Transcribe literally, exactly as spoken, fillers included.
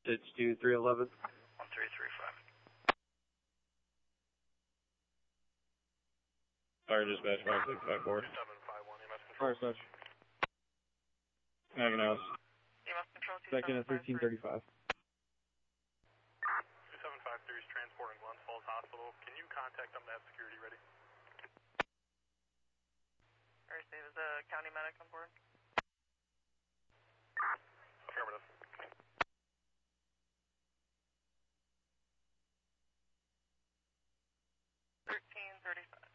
Stitch two three eleven. one three three five. Fire dispatch five six five four. two seven five one, E M S control. Fire dispatch. Nagging house. E M S control, Second at thirteen thirty-five. two seven five three is transporting Glens Falls Hospital. Can you contact them to have security ready? Alright, Steve, is the county medic on board? Affirmative. thirteen thirty-five.